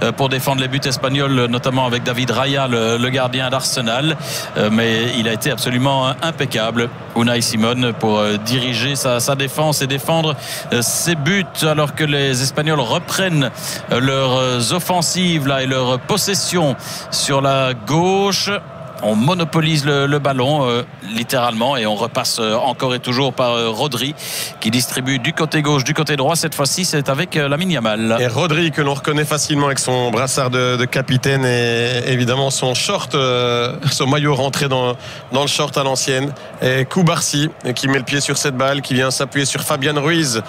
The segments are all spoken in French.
pour défendre les buts espagnols, notamment avec David Raya, le gardien d'Arsenal. Mais il a été absolument impeccable, Unai Simon, pour diriger sa défense et défendre ses buts, alors que les Espagnols reprennent leurs offensives là, et leur possession sur la gauche. On monopolise le ballon littéralement, et on repasse encore et toujours par Rodri qui distribue du côté gauche, du côté droit. Cette fois-ci, c'est avec Lamine Yamal. Et Rodri, que l'on reconnaît facilement avec son brassard de capitaine et évidemment son short, son maillot rentré dans le short à l'ancienne. Et Koubarsi qui met le pied sur cette balle, qui vient s'appuyer sur Fabian Ruiz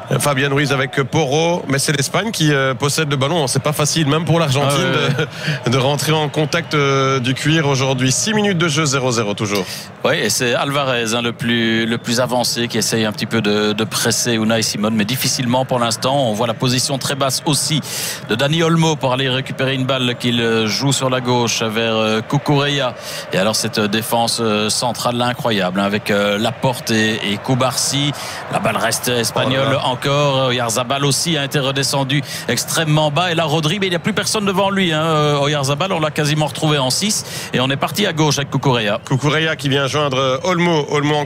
avec Porro, mais c'est l'Espagne qui possède le ballon. C'est pas facile, même pour l'Argentine, de rentrer en contact du cuir aujourd'hui. 6 minutes de jeu, 0-0 toujours. Oui, et c'est Alvarez le plus avancé, qui essaye un petit peu de presser Unai Simon, mais difficilement pour l'instant. On voit la position très basse aussi de Dani Olmo pour aller récupérer une balle qu'il joue sur la gauche vers Cucurella. Et alors cette défense centrale incroyable, avec Laporte et Koubarsi. La balle reste espagnole encore. Oyarzabal aussi a été redescendu extrêmement bas, et là Rodri, mais il n'y a plus personne devant lui. Oyarzabal, on l'a quasiment retrouvé en 6, et on est parti à gauche avec Cucurella qui vient joindre Olmo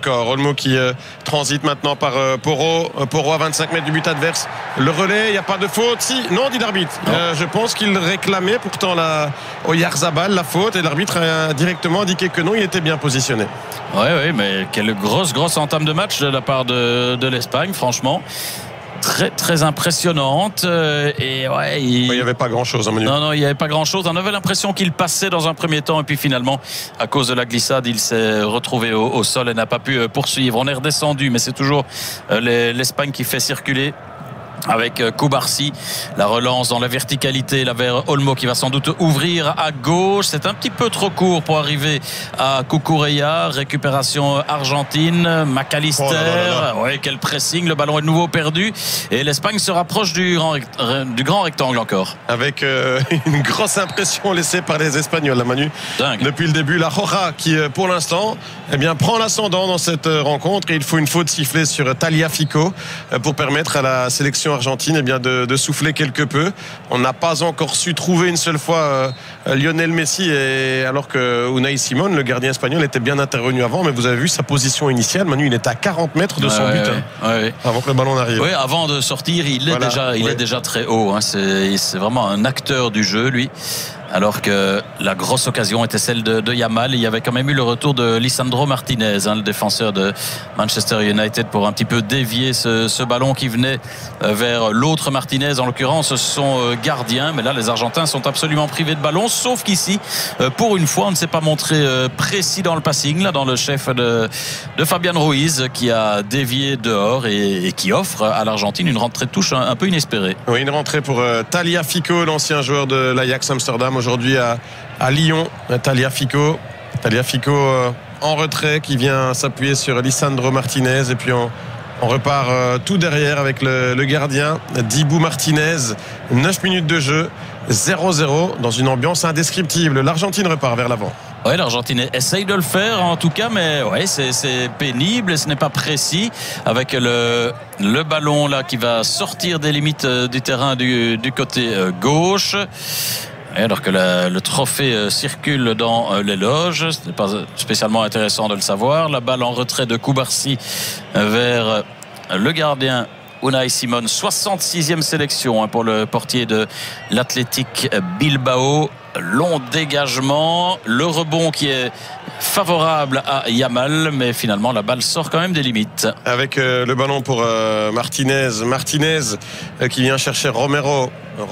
qui transite maintenant par Porro à 25 mètres du but adverse. Le relais, il n'y a pas de faute. Si, non, dit l'arbitre. Je pense qu'il réclamait pourtant Oyarzabal la faute, et l'arbitre a directement indiqué que non, il était bien positionné. Oui, mais quelle grosse entame de match de la part de l'Espagne, franchement. Très, très impressionnante. Et il n'y avait pas grand-chose, Manu. Non, il n'y avait pas grand-chose. On avait l'impression qu'il passait dans un premier temps, et puis finalement, à cause de la glissade, il s'est retrouvé au sol et n'a pas pu poursuivre. On est redescendu, mais c'est toujours l'Espagne qui fait circuler, avec Koubarsi. La relance dans la verticalité là vers Olmo, qui va sans doute ouvrir à gauche. C'est un petit peu trop court pour arriver à Cucurella. Récupération argentine. McAllister. Quel pressing. Le ballon est de nouveau perdu, et l'Espagne se rapproche du grand rectangle encore. Avec une grosse impression laissée par les Espagnols, la Manu. Dingue. Depuis le début, la Roja qui pour l'instant prend l'ascendant dans cette rencontre, et il faut une faute sifflée sur Tagliafico pour permettre à la sélection argentine de souffler quelque peu. On n'a pas encore su trouver une seule fois Lionel Messi, alors que Unai Simon, le gardien espagnol, était bien intervenu avant. Mais vous avez vu sa position initiale, Manu, il est à 40 mètres de son but avant que le ballon n'arrive. Oui, avant de sortir, il est déjà très haut. C'est vraiment un acteur du jeu, lui. Alors que la grosse occasion était celle de Yamal. Il y avait quand même eu le retour de Lisandro Martinez, le défenseur de Manchester United, pour un petit peu dévier ce ballon qui venait vers l'autre Martinez, en l'occurrence son gardien. Mais là, les Argentins sont absolument privés de ballon, sauf qu'ici, pour une fois, on ne s'est pas montré précis dans le passing, là, dans le chef de Fabian Ruiz, qui a dévié dehors et qui offre à l'Argentine une rentrée de touche un peu inespérée. Oui, une rentrée pour Tagliafico, l'ancien joueur de l'Ajax Amsterdam, aujourd'hui à Lyon. Tagliafico en retrait, qui vient s'appuyer sur Lisandro Martinez, et puis on repart tout derrière avec le gardien Dibu Martinez. 9 minutes de jeu, 0-0 dans une ambiance indescriptible. L'Argentine repart vers l'avant. Oui, l'Argentine essaye de le faire en tout cas, mais c'est pénible et ce n'est pas précis, avec le ballon là qui va sortir des limites du terrain du côté gauche. Alors que le trophée circule dans les loges, ce n'est pas spécialement intéressant de le savoir. La balle en retrait de Koubarsi vers le gardien Unai Simon. 66e sélection pour le portier de l'Athletic Bilbao. Long dégagement, le rebond qui est favorable à Yamal, mais finalement la balle sort quand même des limites. Avec le ballon pour Martinez qui vient chercher Romero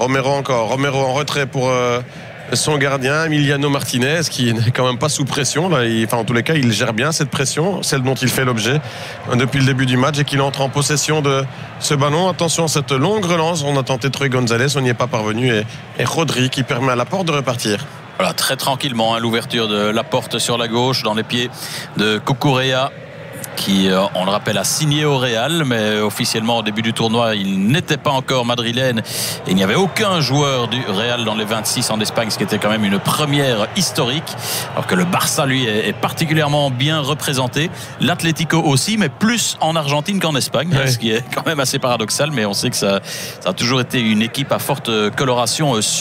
en retrait pour son gardien Emiliano Martinez, qui n'est quand même pas sous pression là. En tous les cas, il gère bien cette pression, celle dont il fait l'objet depuis le début du match, et qu'il entre en possession de ce ballon. Attention à cette longue relance, on a tenté Troy González, on n'y est pas parvenu, et Rodri qui permet à Laporte de repartir. Voilà, très tranquillement, l'ouverture de Laporte sur la gauche dans les pieds de Cucurella, qui, on le rappelle, a signé au Real, mais officiellement au début du tournoi il n'était pas encore madrilène, et il n'y avait aucun joueur du Real dans les 26 en Espagne, ce qui était quand même une première historique, alors que le Barça lui est particulièrement bien représenté, l'Atlético aussi, mais plus en Argentine qu'en Espagne, ce qui est quand même assez paradoxal, mais on sait que ça a toujours été une équipe à forte coloration